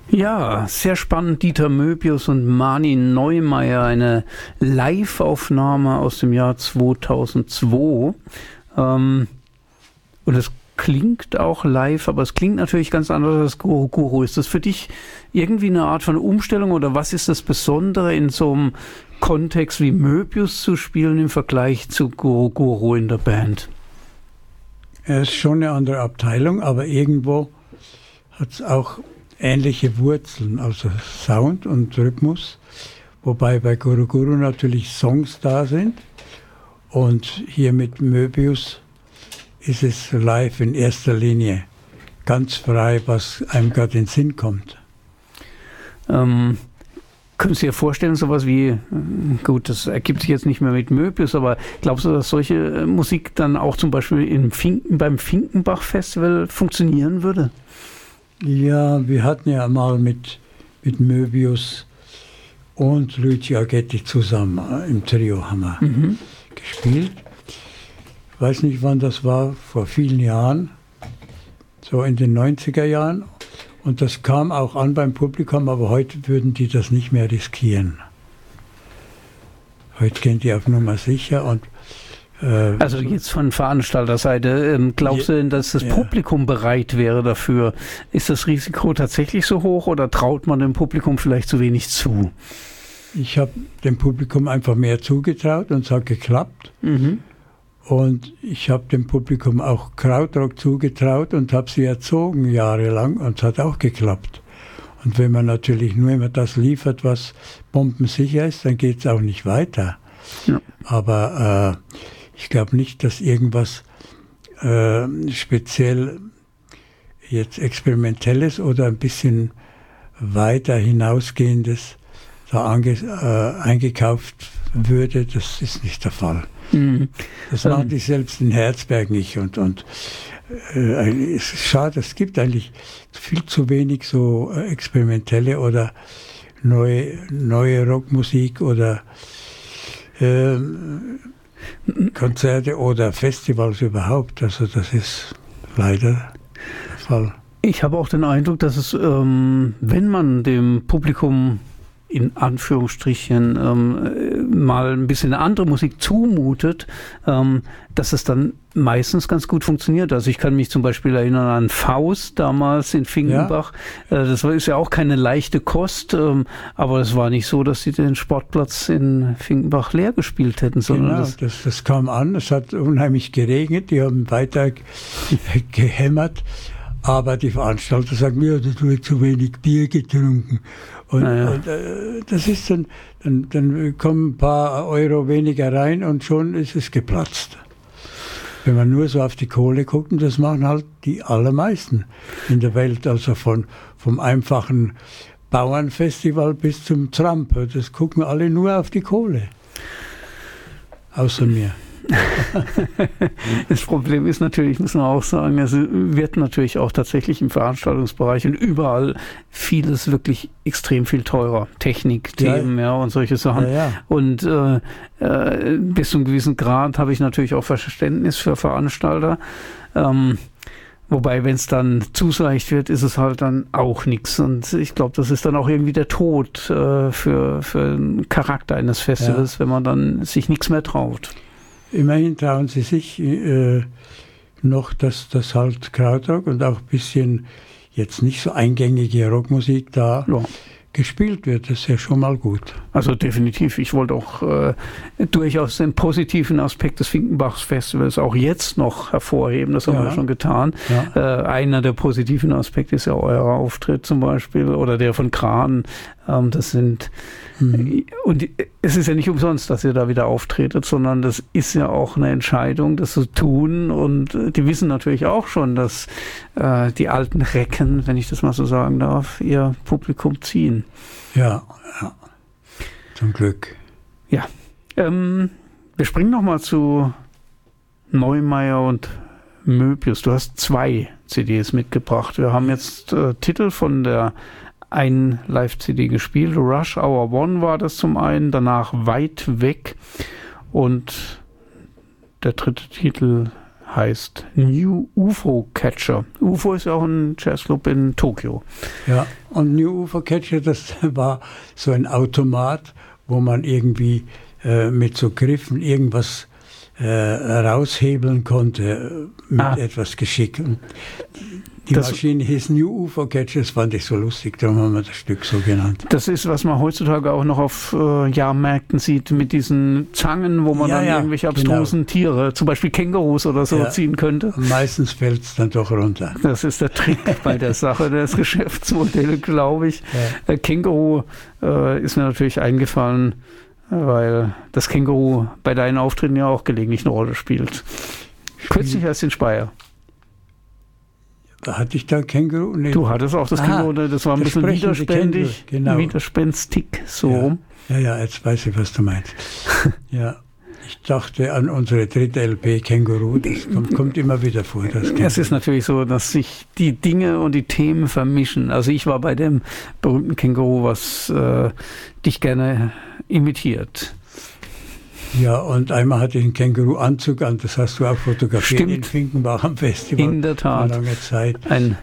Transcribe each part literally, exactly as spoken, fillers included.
Ja, sehr spannend. Dieter Möbius und Mani Neumeier, eine Live-Aufnahme aus dem Jahr zweitausendzwei. Ähm, und es klingt auch live, aber es klingt natürlich ganz anders als Guru Guru. Ist das für dich irgendwie eine Art von Umstellung oder was ist das Besondere in so einem Kontext wie Möbius zu spielen im Vergleich zu Guru Guru in der Band? Er ist schon eine andere Abteilung, aber irgendwo hat es auch ähnliche Wurzeln, also Sound und Rhythmus, wobei bei Guru Guru natürlich Songs da sind und hier mit Möbius ist es live in erster Linie ganz frei, was einem gerade in den Sinn kommt. Ähm, können Sie sich vorstellen, sowas wie, gut, das ergibt sich jetzt nicht mehr mit Möbius, aber glaubst du, dass solche Musik dann auch zum Beispiel im Finken, beim Finkenbach-Festival funktionieren würde? Ja, wir hatten ja mal mit, mit Möbius und Luigi Aghetti zusammen im Trio haben wir mhm. gespielt. Ich weiß nicht, wann das war, vor vielen Jahren, so in den neunziger Jahren. Und das kam auch an beim Publikum, aber heute würden die das nicht mehr riskieren. Heute gehen die auf Nummer sicher und also jetzt von Veranstalterseite, glaubst du denn, dass das ja. Publikum bereit wäre dafür? Ist das Risiko tatsächlich so hoch oder traut man dem Publikum vielleicht zu wenig zu? Ich habe dem Publikum einfach mehr zugetraut und es hat geklappt. Mhm. Und ich habe dem Publikum auch Krautrock zugetraut und habe sie erzogen jahrelang und es hat auch geklappt. Und wenn man natürlich nur immer das liefert, was bombensicher ist, dann geht es auch nicht weiter. Ja. Aber äh, ich glaube nicht, dass irgendwas äh, speziell jetzt Experimentelles oder ein bisschen weiter hinausgehendes da ange, äh, eingekauft würde. Das ist nicht der Fall. Mhm. Das machen ähm. die selbst in Herzberg nicht. Und, und äh, es ist schade, es gibt eigentlich viel zu wenig so äh, experimentelle oder neue, neue Rockmusik oder äh, Konzerte oder Festivals überhaupt. Also das ist leider der Fall. Ich habe auch den Eindruck, dass es, ähm, wenn man dem Publikum in Anführungsstrichen ähm, mal ein bisschen andere Musik zumutet, ähm, dass es dann meistens ganz gut funktioniert. Also ich kann mich zum Beispiel erinnern an Faust damals in Finkenbach. Ja. Äh, das war, ist ja auch keine leichte Kost, ähm, aber es war nicht so, dass sie den Sportplatz in Finkenbach leer gespielt hätten. Sondern genau, das, das, das kam an, es hat unheimlich geregnet, die haben weiter gehämmert, aber die Veranstalter sagen, ja, da wird zu wenig Bier getrunken. Und, ja. und äh, das ist dann, dann, dann kommen ein paar Euro weniger rein und schon ist es geplatzt. Wenn man nur so auf die Kohle guckt, und das machen halt die allermeisten in der Welt, also von, vom einfachen Bauernfestival bis zum Trump, das gucken alle nur auf die Kohle. Außer mir. Das Problem ist natürlich, muss man auch sagen, es wird natürlich auch tatsächlich im Veranstaltungsbereich und überall vieles wirklich extrem viel teurer. Technik, Themen, ja, ja und solche Sachen. Ja, ja. Und äh, äh, bis zu einem gewissen Grad habe ich natürlich auch Verständnis für Veranstalter. Ähm, Wobei, wenn es dann zu leicht wird, ist es halt dann auch nichts. Und ich glaube, das ist dann auch irgendwie der Tod äh, für, für den Charakter eines Festivals, ja, wenn man dann sich nichts mehr traut. Immerhin trauen sie sich äh, noch, dass das halt Krautrock und auch ein bisschen jetzt nicht so eingängige Rockmusik da ja. gespielt wird. Das ist ja schon mal gut. Also definitiv. Ich wollte auch äh, durchaus den positiven Aspekt des Finkenbachs-Festivals auch jetzt noch hervorheben. Das haben ja. wir schon getan. Ja. Äh, einer der positiven Aspekte ist ja euer Auftritt zum Beispiel oder der von Kran. Ähm, das sind mhm. und es ist ja nicht umsonst, dass ihr da wieder auftretet, sondern das ist ja auch eine Entscheidung, das zu tun. Und die wissen natürlich auch schon, dass äh, die alten Recken, wenn ich das mal so sagen darf, ihr Publikum ziehen. Ja, ja. Zum Glück. Ja. Ähm, wir springen nochmal zu Neumeier und Möbius. Du hast zwei C Ds mitgebracht. Wir haben jetzt äh, Titel von der einen Live-C D gespielt. Rush Hour One war das zum einen, danach Weit weg und der dritte Titel heißt New U F O Catcher. U F O ist ja auch ein Jazzclub in Tokio. Ja, und New U F O Catcher, das war so ein Automat, wo man irgendwie äh, mit so Griffen irgendwas äh, raushebeln konnte mit ah. etwas Geschick. Und die das, Maschine hieß New U F O Catcher, das fand ich so lustig, darum haben wir das Stück so genannt. Das ist, was man heutzutage auch noch auf äh, Jahrmärkten sieht, mit diesen Zangen, wo man ja, dann ja, irgendwelche abstrusen genau. Tiere, zum Beispiel Kängurus oder so, ja, ziehen könnte. Meistens fällt es dann doch runter. Das ist der Trick bei der Sache, das Geschäftsmodell, glaube ich. Ja. Äh, Känguru äh, ist mir natürlich eingefallen, weil das Känguru bei deinen Auftritten ja auch gelegentlich eine Rolle spielt. Kürzlich erst in Speyer. Hatte ich da Känguru? Nee. Du hattest auch das Känguru, das war ein bisschen widerständig, genau. Widerspenstig, so ja. rum. Ja, ja, jetzt weiß ich, was du meinst. Ja, ich dachte an unsere dritte L P Känguru, das kommt, kommt immer wieder vor. Das es ist natürlich so, dass sich die Dinge und die Themen vermischen. Also ich war bei dem berühmten Känguru, was äh, dich gerne imitiert. Ja, und einmal hatte ich einen Känguru-Anzug an, das hast du auch fotografiert. Stimmt. In Finkenbach am Festival. In der Tat. Vor langer Zeit. Ein,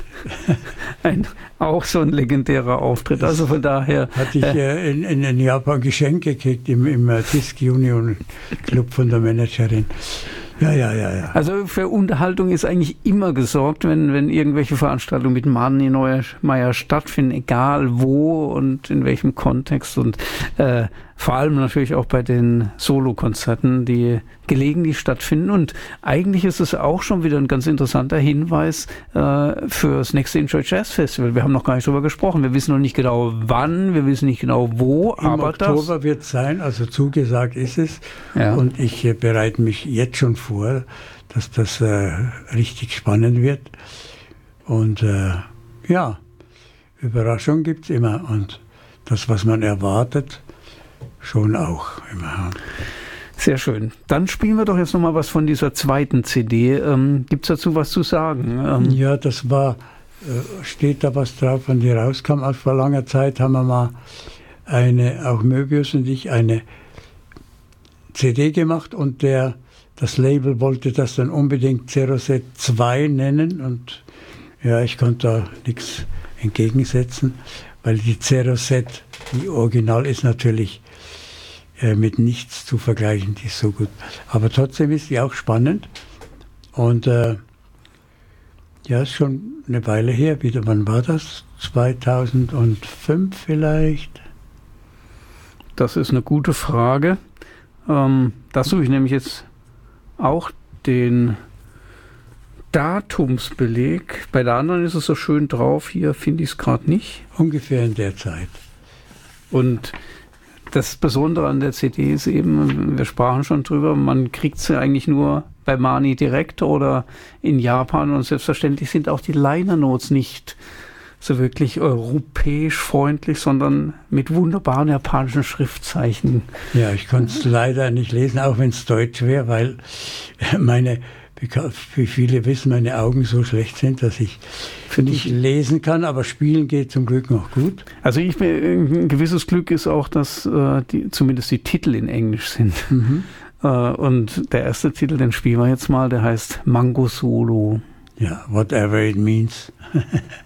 ein, auch so ein legendärer Auftritt. Das also von daher. Hatte ich äh, in, in, in Japan Geschenk gekriegt im, im Disc Union Club von der Managerin. Ja, ja, ja, ja. Also für Unterhaltung ist eigentlich immer gesorgt, wenn, wenn irgendwelche Veranstaltungen mit Mani Neuermeier stattfinden, egal wo und in welchem Kontext. Und äh, vor allem natürlich auch bei den Solokonzerten, die gelegentlich stattfinden. Und eigentlich ist es auch schon wieder ein ganz interessanter Hinweis äh, für das nächste Enjoy Jazz Festival. Wir haben noch gar nicht drüber gesprochen. Wir wissen noch nicht genau wann, wir wissen nicht genau wo. Im aber Oktober wird es sein, also zugesagt ist es. Ja. Und ich äh, bereite mich jetzt schon vor, dass das äh, richtig spannend wird. Und äh, ja, Überraschung gibt es immer. Und das, was man erwartet, schon auch immer. Sehr schön. Dann spielen wir doch jetzt nochmal was von dieser zweiten C D. Ähm, gibt es dazu was zu sagen? Ähm ja, das war, äh, steht da was drauf, wann die rauskam. Also vor langer Zeit haben wir mal eine, auch Möbius und ich, eine C D gemacht und der, das Label wollte das dann unbedingt Zeroset zwei nennen und ja, ich konnte da nichts entgegensetzen, weil die Zeroset, die Original ist natürlich mit nichts zu vergleichen, die ist so gut. Aber trotzdem ist die auch spannend. Und äh, ja, ist schon eine Weile her wieder. Wann war das? zweitausendfünf vielleicht? Das ist eine gute Frage. Ähm, da suche ich nämlich jetzt auch den Datumsbeleg. Bei der anderen ist es so schön drauf. Hier finde ich es gerade nicht. Ungefähr in der Zeit. Und das Besondere an der C D ist eben, wir sprachen schon drüber, man kriegt sie eigentlich nur bei Mani direkt oder in Japan und selbstverständlich sind auch die Liner Notes nicht so wirklich europäisch freundlich, sondern mit wunderbaren japanischen Schriftzeichen. Ja, ich konnte es leider nicht lesen, auch wenn es Deutsch wäre, weil meine, wie viele wissen, meine Augen so schlecht sind, dass ich nicht lesen kann, aber spielen geht zum Glück noch gut. Also ich, ein gewisses Glück ist auch, dass äh, die, zumindest die Titel in Englisch sind. Mhm. Äh, und der erste Titel, den spielen wir jetzt mal, der heißt Mango Solo. Ja, whatever it means.